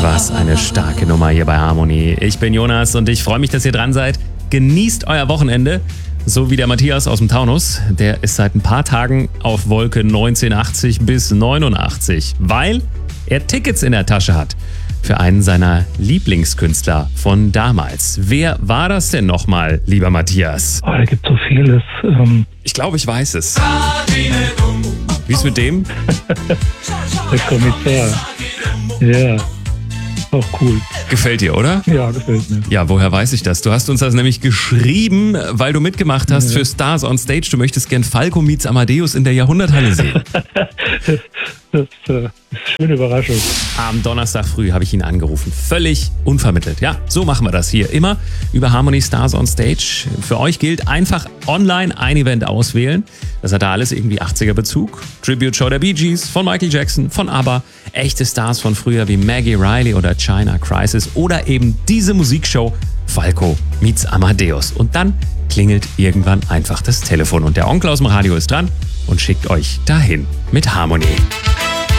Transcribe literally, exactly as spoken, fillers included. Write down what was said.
Was eine starke Nummer hier bei Harmony. Ich bin Jonas und ich freue mich, dass ihr dran seid. Genießt euer Wochenende. So wie der Matthias aus dem Taunus. Der ist seit ein paar Tagen auf Wolke neunzehnhundertachtzig bis neunundachtzig, weil er Tickets in der Tasche hat für einen seiner Lieblingskünstler von damals. Wer war das denn nochmal, lieber Matthias? Oh, da gibt so vieles. Ähm ich glaube, ich weiß es. Wie ist mit dem? Der Kommissar. Ja, auch cool. Gefällt dir, oder? Ja, gefällt mir. Ja, woher weiß ich das? Du hast uns das nämlich geschrieben, weil du mitgemacht hast ja. für Stars on Stage. Du möchtest gern Falco meets Amadeus in der Jahrhunderthalle sehen. das das äh, ist eine schöne Überraschung. Am Donnerstag früh habe ich ihn angerufen. Völlig unvermittelt. Ja, so machen wir das hier immer über Harmony Stars on Stage. Für euch gilt einfach online ein Event auswählen. Das hat da alles irgendwie achtziger-Bezug. Tribute-Show der Bee Gees, von Michael Jackson, von ABBA, echte Stars von früher wie Maggie Riley oder China Crisis oder eben diese Musikshow Falco meets Amadeus. Und dann klingelt irgendwann einfach das Telefon und der Onkel aus dem Radio ist dran und schickt euch dahin mit Harmony.